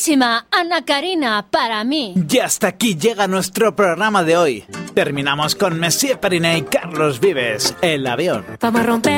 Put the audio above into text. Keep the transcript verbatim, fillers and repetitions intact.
guapísima Ana Karina para mí. Y hasta aquí llega nuestro programa de hoy. Terminamos con Messier Periné y Carlos Vives, El avión. Vamos a romper.